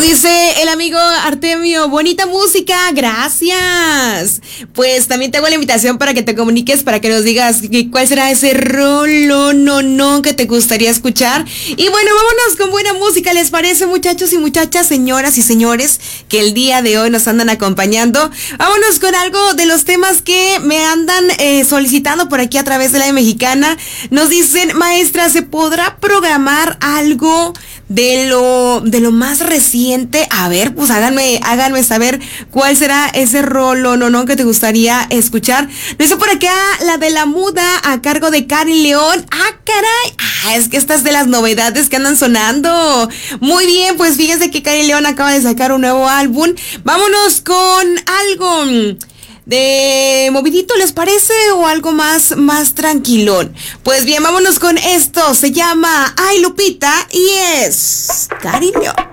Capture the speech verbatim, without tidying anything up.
Nos dice el amigo Artemio, bonita música, gracias. Pues también te hago la invitación para que te comuniques, para que nos digas cuál será ese rolo no no que te gustaría escuchar. Y bueno, vámonos con buena música, ¿les parece, muchachos y muchachas, señoras y señores que el día de hoy nos andan acompañando? Vámonos con algo de los temas que me andan eh, solicitando por aquí a través de la Mexicana. Nos dicen, maestra, ¿se podrá programar algo de lo de lo más reciente? A ver, pues háganme háganme saber cuál será ese rolo no no que te gustaría escuchar. Lo hizo por acá la de la muda a cargo de Cari León. Ah, caray, ah, es que esta es de las novedades que andan sonando. Muy bien, pues fíjense que Cari León acaba de sacar un nuevo álbum. Vámonos con algo de movidito, ¿les parece? O algo más, más tranquilón. Pues bien, vámonos con esto. Se llama Ay Lupita y es Cari León.